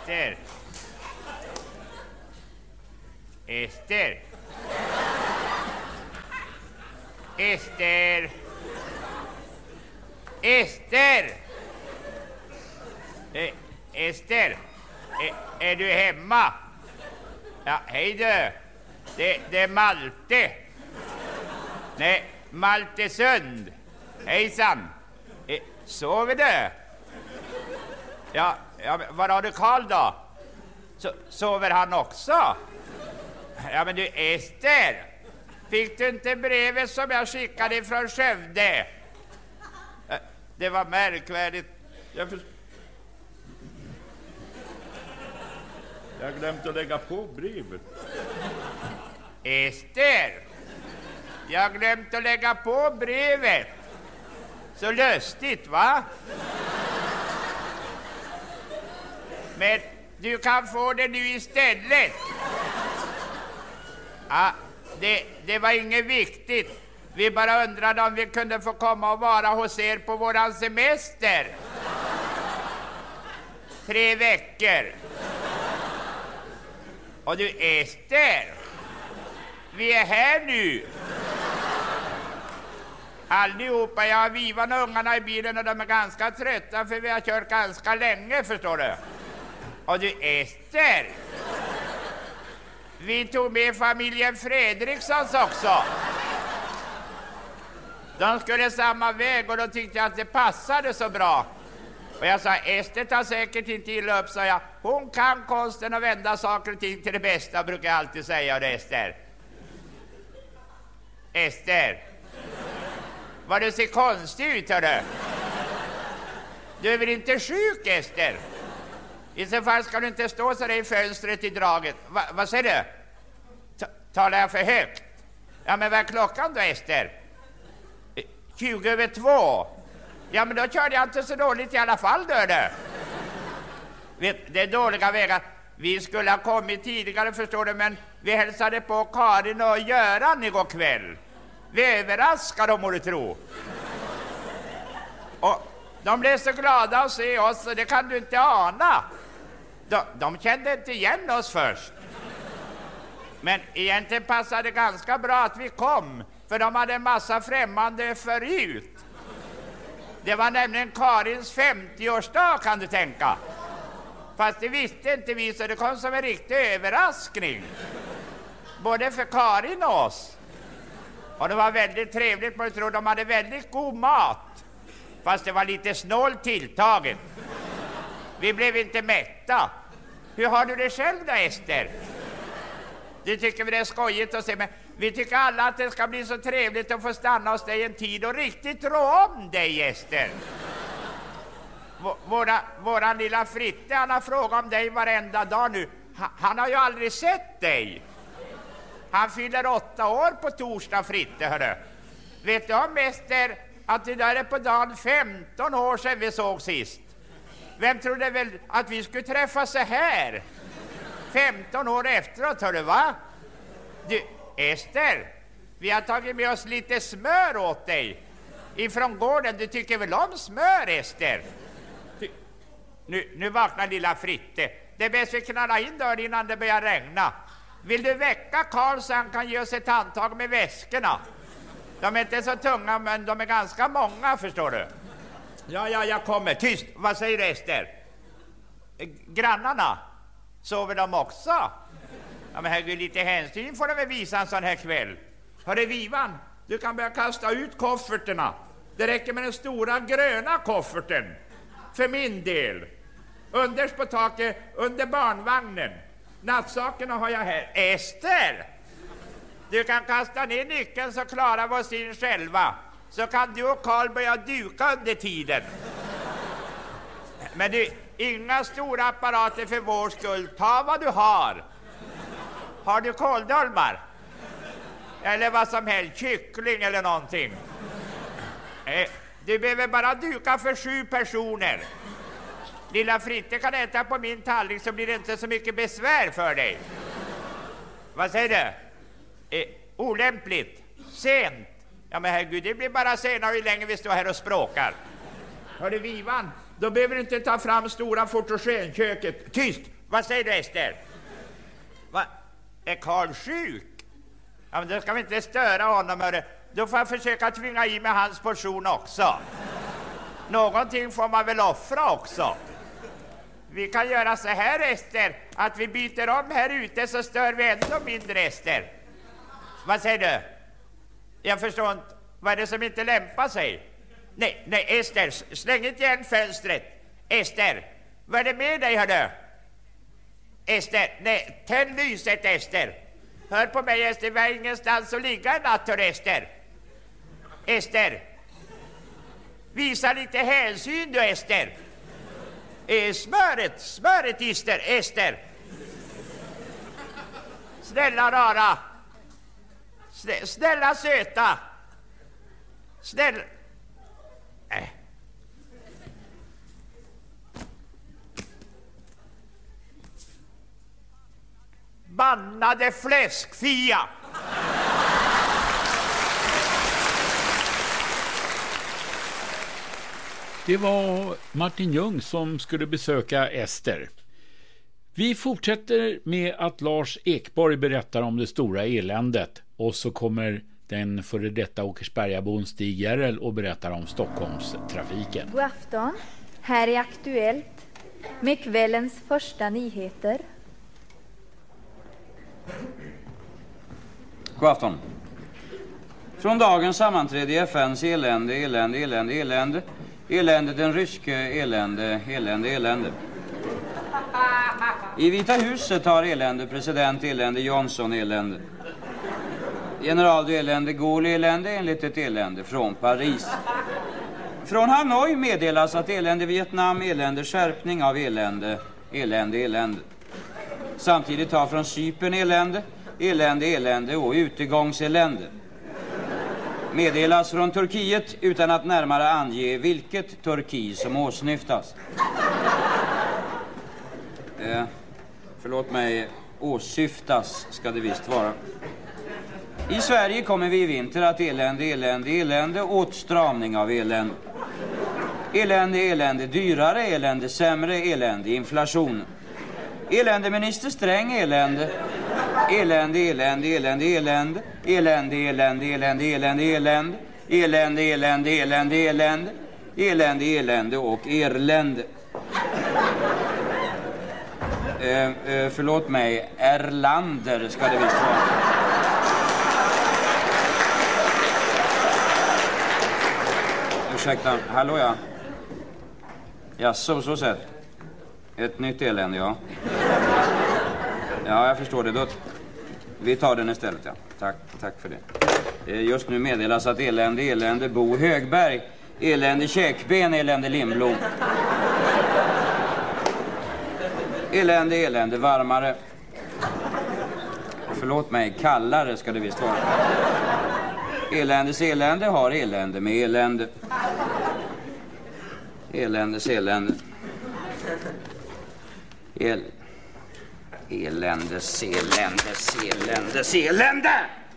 Ester. Ester. Ester. Ester. Ester. Är du hemma? Ja, hej du. Det är Malte. Nej, Maltesund. Hejsan. Sover du? Ja, var har du Karl då? Sover han också? Ja, men du Ester. Fick du inte brevet som jag skickade från Skövde? Det var märkvärdigt. Jag glömde att lägga på brevet. Ester. Jag glömde att lägga på brevet. Så lustigt, va? Men du kan få det nu istället. Ja, det var inget viktigt. Vi bara undrade om vi kunde få komma och vara hos er på våran semester. 3 veckor. Och du Ester, vi är här nu. Allihopa, jag har Vivan och ungarna i bilen och de är ganska trötta för vi har kört ganska länge, förstår du. Och du Ester, vi tog med familjen Fredrikssons också. De skulle samma väg och då tyckte jag att det passade så bra. Och jag sa, Ester tar säkert inte illa upp, sa jag. Hon kan konsten att vända saker och ting till det bästa, brukar jag alltid säga. Och det, Ester. Ester. Vad du ser konstig ut, hörru. Du är väl inte sjuk, Ester? I så fall ska du inte stå så där i fönstret i draget. Vad säger du? Talar jag för högt? Ja, men vad är klockan då, Ester? 20:02. Ja, men då körde jag inte så dåligt i alla fall, du. Vet, det är dåliga vägar. Vi skulle ha kommit tidigare, förstår du, men vi hälsade på Karin och Göran igår kväll. Vi överraskade dem, må du tro. Och de blev så glada att se oss, och det kan du inte ana. De kände inte igen oss först. Men egentligen passade det ganska bra att vi kom, för de hade en massa främmande förut. Det var nämligen Karins 50-årsdag, kan du tänka. Fast det visste inte vi, så det kom som en riktig överraskning. Både för Karin och oss. Och det var väldigt trevligt, men jag tror de hade väldigt god mat. Fast det var lite snålt tilltaget. Vi blev inte mätta. Hur har du det själv då, Ester? Du tycker vi det är skojigt att se, men vi tycker alla att det ska bli så trevligt att få stanna hos dig en tid och riktigt rå om dig, Ester. Våran lilla Fritte, han har frågat om dig varenda dag nu. Han har ju aldrig sett dig. Han fyller 8 år på torsdag, Fritte, hörru. Vet du om, Ester, att det där är på dagen 15 år sedan vi såg sist? Vem trodde väl att vi skulle träffa så här 15 år efteråt, hörru, va? Du, Ester, vi har tagit med oss lite smör åt dig ifrån gården. Du tycker väl om smör, Ester? Nu vaknar lilla Fritte. Det är bäst vi knallar in dörren innan det börjar regna. Vill du väcka Karl så han kan ge oss ett handtag med väskorna? De är inte så tunga, men de är ganska många, förstår du. Ja, jag kommer. Tyst, vad säger du, Ester? Grannarna, sover de också? Ja, men herregud, lite hänsyn får de väl visa en sån här kväll. Hörru, Vivan, du kan börja kasta ut kofferterna. Det räcker med den stora gröna kofferten. För min del. Underst på taket, under barnvagnen. Nattsakerna har jag här. Ester! Du kan kasta ner nyckeln så klarar vi oss in själva. Så kan du och Karl börja duka under tiden. Men du, inga stora apparater för vår skull. Ta vad du har. Har du kåldolmar? Eller vad som helst, kyckling eller någonting. Du behöver bara duka för 7 personer. Lilla Fritte kan äta på min tallrik så blir det inte så mycket besvär för dig. Vad säger du? Olämpligt. Sent. Ja, men herregud, det blir bara senare hur länge vi står här och språkar. Hörru, Vivan, då behöver du inte ta fram stora fotogenköket. Tyst! Vad säger du, Ester? Är Karl sjuk? Ja, men då ska vi inte störa honom, hörru. Då får jag försöka tvinga i med hans portion också. Någonting får man väl offra också. Vi kan göra så här, Ester, att vi byter om här ute så stör vi ändå mindre, Ester. Vad säger du? Jag förstår inte. Vad är det som inte lämpar sig? Nej, Ester, släng inte igen fönstret. Ester, vad är det med dig, hördu? Ester, nej, tänd lyset, Ester. Hör på mig, Ester, vi har ingenstans att ligga en natt, hör, Ester. Ester, visa lite hänsyn du, Ester. Smöret, Ester. Snälla rara. Snälla söta. Snälla. Bannade fläskfia. Det var Martin Ljung som skulle besöka Ester. Vi fortsätter med att Lars Ekborg berättar om det stora eländet. Och så kommer den före detta Åkersbergabon Stig Järrel och berättar om Stockholmstrafiken. God afton. Här är Aktuellt med kvällens första nyheter. God afton. Från dagens sammanträde i FNs elände. Elände den ryske elände. I Vita huset har elände president elände Johnson elände. General elände Gaulle elände enligt ett elände från Paris. Från Hanoi meddelas att elände Vietnam elände skärpning av elände. Samtidigt har från Cypern elände och utegångselände. Meddelas från Turkiet utan att närmare ange vilket Turki som åsyftas. Förlåt mig, åsyftas ska det visst vara. I Sverige kommer vi i vinter att elände, åtstramning av elände. Elände, dyrare, elände, sämre, elände, inflation. Eländeminister Sträng, elände, och erlände. Förlåt mig, Erlander ska det visst vara. Ursäkta, hallå ja. Ja, så sett. Ett nytt elände, ja. Ja, jag förstår det. Då, vi tar den istället, ja. Tack för det. Just nu meddelas att elände Bo Högberg, elände Käkben, elände Lindblom. Elände varmare. Förlåt mig, kallare ska det visst vara. Eländes elände har elände med elände. Eländes elände. Eländes elände.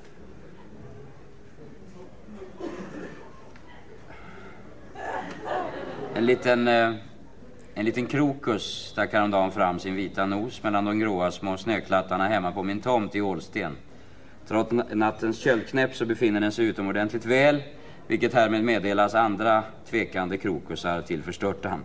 En liten krokus stack häromdagen fram sin vita nos mellan de gråa små snöklattarna hemma på min tomt i Ålsten. Trots nattens köldknäpp så befinner den sig utomordentligt väl, vilket härmed meddelas andra tvekande krokusar till förstörtan.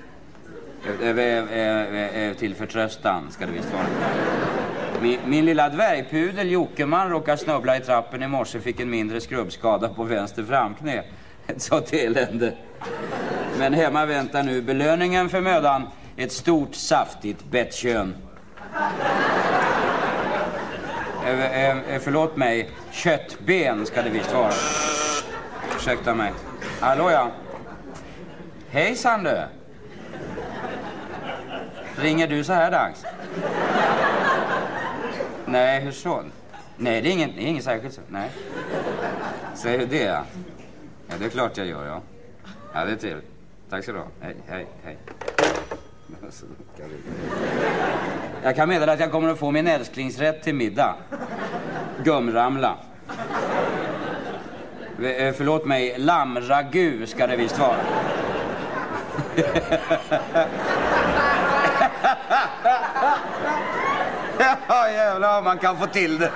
Till förtröstan ska det visst vara. Min lilla dvärgpudel Jokeman råkade snubbla i trappen i morse, fick en mindre skrubbskada på vänster framknä. Ett sånt elände. Men hemma väntar nu belöningen för mödan, ett stort saftigt bettkön. Förlåt mig, köttben ska det visst vara. Ursäkta mig. Hallå ja. Hejsan du. Ringer du så här dags? Nej, hur så? Nej, det är inget särskilt så. Nej. Säger du det, ja? Ja, det är klart jag gör, ja. Ja, det är trevligt. Tack så du ha. Hej. Jag kan meddela att jag kommer att få min älsklingsrätt till middag. Gumramla. Förlåt mig, lammragu ska det visst vara. Ja, jävlar, man kan få till det.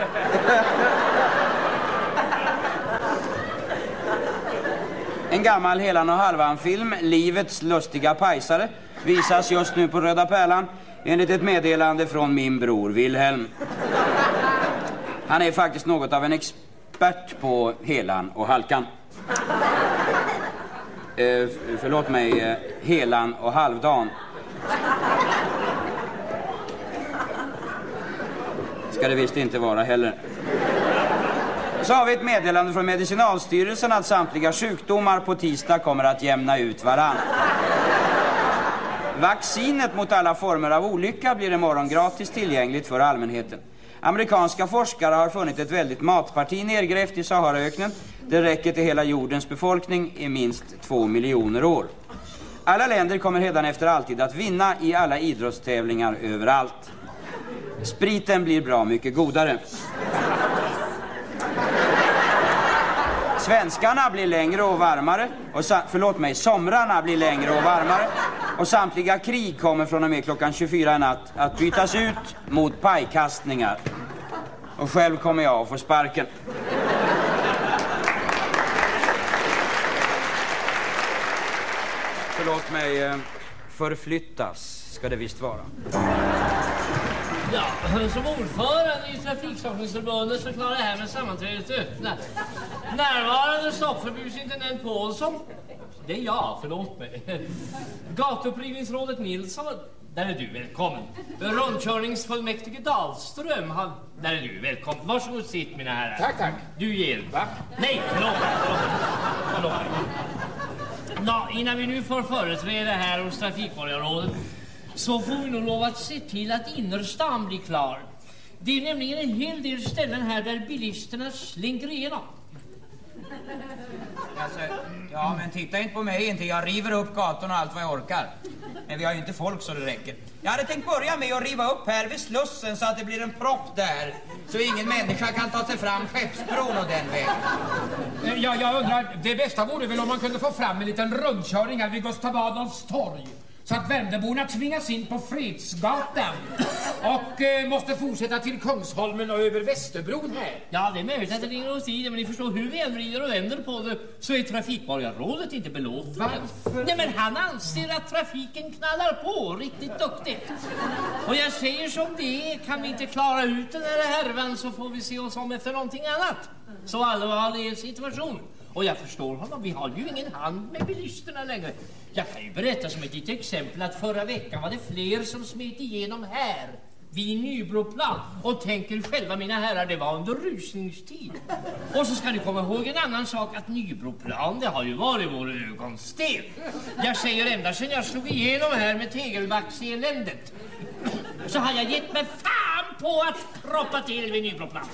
En gammal helan och halvan-film, Livets lustiga pajsare, visas just nu på Röda Pärlan enligt ett meddelande från min bror Wilhelm. Han är faktiskt något av en expert på helan och halkan. Förlåt mig, helan och halvdan. Ska det visst inte vara heller. Så har vi ett meddelande från Medicinalstyrelsen att samtliga sjukdomar på tisdag kommer att jämna ut varann. Vaccinet mot alla former av olycka blir imorgon gratis tillgängligt för allmänheten. Amerikanska forskare har funnit ett väldigt matparti nergrävt i Saharaöknen. Det räcker till hela jordens befolkning i minst 2 miljoner år. Alla länder kommer hädanefter alltid att vinna i alla idrottstävlingar överallt. Spriten blir bra mycket godare. Svenskarna blir längre och varmare. Somrarna blir längre och varmare. Och samtliga krig kommer från och med klockan 24 i natt att bytas ut mot pajkastningar. Och själv kommer jag att få sparken. Förlåt mig, förflyttas ska det visst vara. Ja, som ordförande i Trafikstockningsförbundet förklarar jag här med sammanträdet öppnat. Närvarande stoppförbudsintendent Paulsson. Det är jag, förlåt mig. Gatuupprivningsrådet Nilsson. Där är du välkommen. Rundkörningsfullmäktige Dahlström. Där är du välkommen. Varsågod sitt, mina herrar. Tack, tack. Du ger. Va? Nej, förlåt. Nå, innan vi nu får företräda här hos Trafikborgarrådet så får vi nog lov att se till att innerstan blir klar. Det är nämligen en hel del ställen här där bilisterna slinker igenom. Alltså, ja, men titta inte på mig inte. Jag river upp gatorna och allt vad jag orkar. Men vi har ju inte folk så det räcker. Jag hade tänkt börja med att riva upp här vid Slussen så att det blir en propp där. Så ingen människa kan ta sig fram Skeppsbron och den vägen. Ja, jag undrar, det bästa vore väl om man kunde få fram en liten rundkörning här vid Gustav Adolfs torg. Så att Värmdöborna tvingas in på Fredsgatan och måste fortsätta till Kungsholmen och över Västerbron här. Ja, det är möjligt att det ligger åt tiden, men ni förstår hur vi än vrider och vänder på det så är Trafikborgarrådet inte belåtet. Varför? Nej, men han anser att trafiken knallar på riktigt duktigt. Och jag säger som det är, kan vi inte klara ut den här härvan så får vi se oss om efter någonting annat. Så allvarlig är situationen. Och jag förstår honom, vi har ju ingen hand med bilisterna längre. Jag kan ju berätta som ett litet exempel att förra veckan var det fler som smet igenom här vid Nybroplan. Och tänker själva, mina herrar, det var under rusningstid. Och så ska ni komma ihåg en annan sak, att Nybroplan, det har ju varit vår ögonsten. Jag säger ända sedan jag slog igenom här med Tegelbackseländet så har jag gett mig fan på att proppa till vid Nybroplan.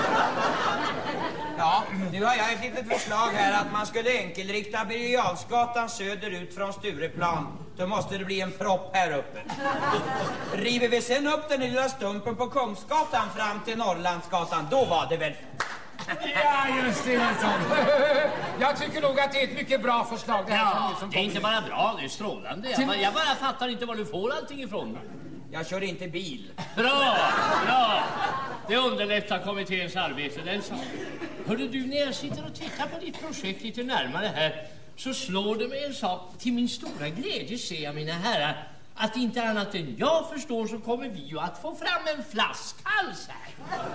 Ja, nu har jag ett litet förslag här att man skulle enkelrikta Birger Jarlsgatan söderut från Stureplan. Då måste det bli en propp här uppe. River vi sen upp den lilla stumpen på Kungsgatan fram till Norrlandsgatan, då var det väl... Ja, just det, jag tycker nog att det är ett mycket bra förslag. Det här Ja, det är inte bara bra, det är strålande. Jag bara fattar inte var du får allting ifrån. Jag kör inte bil. Bra. Det underlättar kommitténs arbete, den saken. Hörde du, när jag sitter och tittar på ditt projekt lite närmare här så slår det mig en sak. Till min stora glädje ser jag, mina herrar, att inte annat än jag förstår så kommer vi ju att få fram en flaskhals här.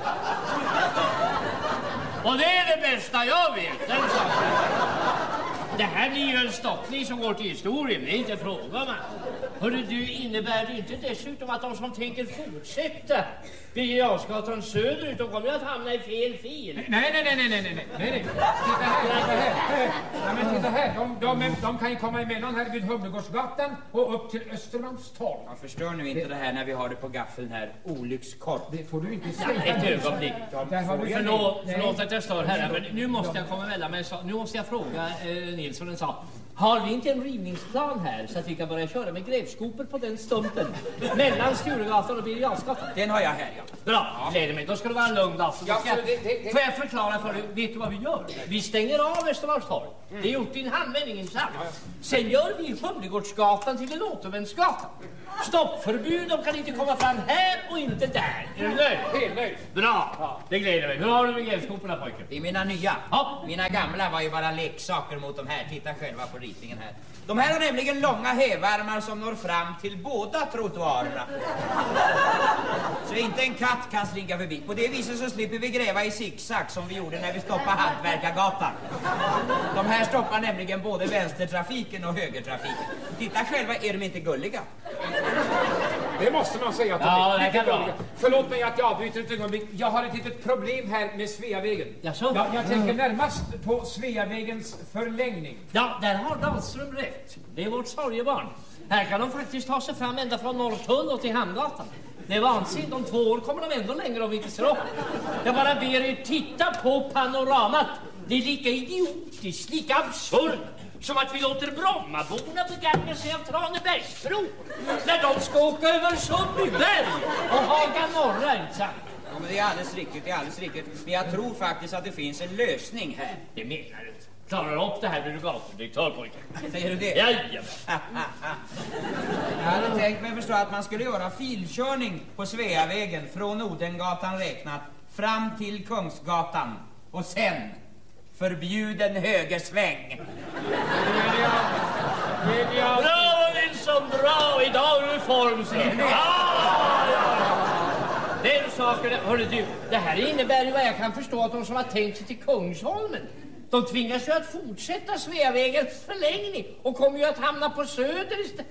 Och det är det bästa jag vet, den saken. Det här blir ju en stoppning som går till historien, det är inte fråga om. Hörru du, innebär det inte dessutom att de som tänker fortsätta Birger Jarlsgatan söderut, de kommer ju att hamna i fel fil? Nej. Titta här. De kan ju komma emellan här vid Humlegårdsgatan och upp till Östermalmstorg. Jag förstår nu inte det här när vi har det på gaffeln här. Olyckskort. Det får du inte säga. Ett ögonblick. Förlåt att jag stör här, men nu måste jag komma emellan mig. Nu måste jag fråga Nilsson en sak. Har vi inte en rivningsplan här så att vi kan börja köra med grävskopor på den stumpen mellan Sturegatan och Birger Jarlsgatan? Den har jag här, ja. Bra, gläder mig. Då ska det vara en lugn dag. Får jag förklara för dig, vet du vad vi gör? Vi stänger av Östermalmstorg. Det är gjort i en handvändning, sant? Sen gör vi Humlegårdsgatan till en återvändsgata. Stoppförbud, de kan inte komma fram här och inte där. Är du nöjd? Helt nöjd. Bra, Ja. det gläder mig. Hur har du med grävskoporna, pojken? Det är mina nya. Ja. Mina gamla var ju bara leksaker mot de här. Titta själva på ritningen här. De här har nämligen långa hävarmar som når fram till båda trottoarerna. Så inte en katt kan slinka förbi. På det viset så slipper vi gräva i zigzag som vi gjorde när vi stoppade Hantverkargatan. De här stoppar nämligen både vänstertrafiken och högertrafiken. Titta själva, är de inte gulliga? Det måste man säga att de Ja, är. det kan Mycket vara. gulliga. Förlåt mig att jag avbryter ett ögonblick. Jag har ett litet problem här med Sveavägen. Jaså? Ja, jag tänker närmast på Sveavägens förlängning. Ja, där har Dahlström rätt. Det är vårt sorgebarn. Här kan de faktiskt ta sig fram ända från Norrtull och till Hamngatan. Det är vansinnigt. Om 2 år kommer de ändå längre om vi inte ser upp. Jag bara ber er titta på panoramat. Det är lika idiotiskt, lika absurd som att vi låter Brommaborna begagna sig av Tranebergsbron när de ska åka över Sundbyberg och Haga norra, inte sant? Ja, men det är alldeles riktigt, det är alldeles riktigt. Men jag tror faktiskt att det finns en lösning här. Det menar du inte. Klarar upp det här blir du gatudirektör, pojkar. Säger du det? Jajamän. Jag hade tänkt mig förstå att man skulle göra filkörning på Sveavägen från Odengatan räknat fram till Kungsgatan och sen förbjuden högersväng. Bra, Nilsson, bra! Idag är du i form, ser du. Den saken, hörru du, det här innebär ju vad jag kan förstå att de som har tänkt sig till Kungsholmen, de tvingas ju att fortsätta Sveavägens förlängning och kommer ju att hamna på Söder istället.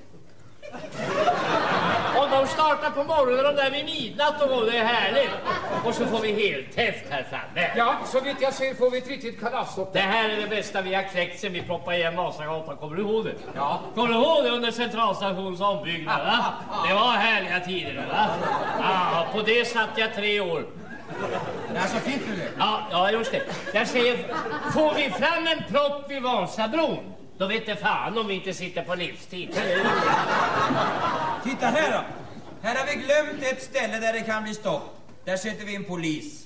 Och de startar på morgonen där vid midnatt och det är härligt. Och så får vi helt häft här framme. Ja, så vitt jag ser får vi ett riktigt kalasstopp. Det här är det bästa vi har kläckt sen vi proppade igen Vasagatan. Kommer du ihåg det? Ja. Kommer du ihåg det under centralstations ombyggnad? Va? Det var härliga tider, va? Ja, på det satt jag 3 år. Alltså, fick du det? Ja, just det. Jag säger, får vi fram en propp vid Vasabron, då vet det fan om vi inte sitter på livstid. Titta här då. Här har vi glömt ett ställe där det kan bli stopp. Där sätter vi en polis.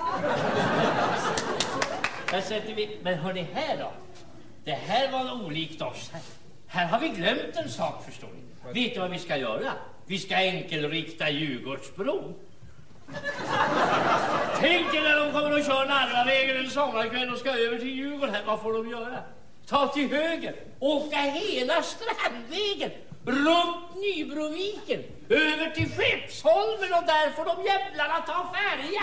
Där sätter vi... Men hörni, här då? Det här var olikt oss. Här har vi glömt en sak, förstår ni. Vet du vad vi ska göra? Vi ska enkelrikta Djurgårdsbron. Tänk er när de kommer att köra Narvavägen en sommarkväll och ska över till Djurgården här. Vad får de göra? Ta till höger, åka hela Strandvägen, runt Nybroviken, över till Skeppsholmen och där får de jävlarna ta färja.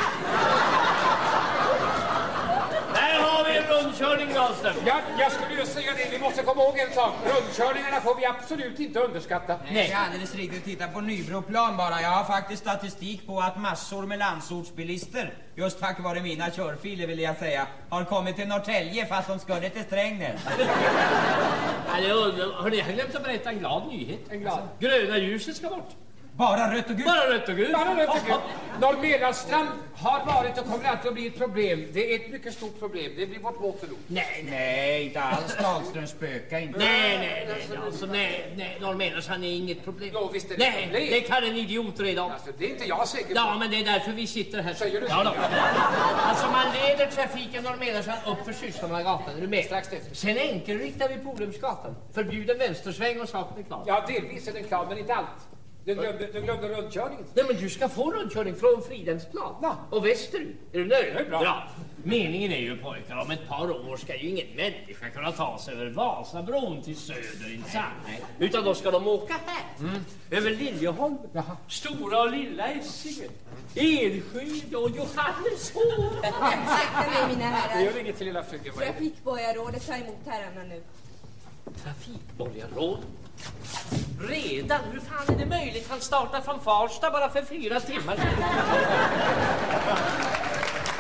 Där har vi en rundkörning, Dahlström. Ja, jag skulle ju säga det. Vi måste komma ihåg en sak. Rundkörningarna får vi absolut inte underskatta. Nej, det är alldeles riktigt. Titta på Nybroplan bara. Jag har faktiskt statistik på att massor med landsortsbilister, just tack vare mina körfiler vill jag säga, har kommit till Norrtälje fast de skulle till Strängnäs. Hörni, jag har glömt att berätta en glad nyhet. En glad. Gröna ljuset ska bort. Bara rött och gult. Bara rött och gult. Bara rött och gult. Norrmälarstrand har varit och kommer alltid att bli ett problem. Det är ett mycket stort problem. Det blir vårt Waterloo. Nej, inte alls. Dahlström spöka inte. Nej. Alltså, nej. Norrmälarstrand är inget problem. Jo, visst är det Nej, problem. det kan en idiot redan. Alltså, det är inte jag säker på. Ja, men det är därför vi sitter här. Säger du så? Ja, då. Alltså, man leder trafiken Norrmälarstrand upp för Sysslomannagatan. Är du med? Strax efter. Sen enkelriktar vi Polhemsgatan. Förbjuden vänstersväng och saken är klar. Ja, delvis är den klar, men inte allt. Du glömde rundkörningen. Nej, men du ska få rundkörning från Fridhemsplan. Ja. Och västerut. Är du nöjd? Det är bra. Meningen är ju, pojkar, om ett par år ska ju ingen människa kunna ta sig över Vasabron till söder, inte sant? Utan då ska de åka här. Över Liljeholm, Stora och Lilla Essingen, Enskede och Johanneshov. Ursäkta mig, mina Det herrar. gör inget till lilla fröken. Trafikborgarrådet tar emot herrarna nu. Trafikborgarråd? Redan? Hur fan är det möjligt? Han startar från Farsta bara för 4 timmar.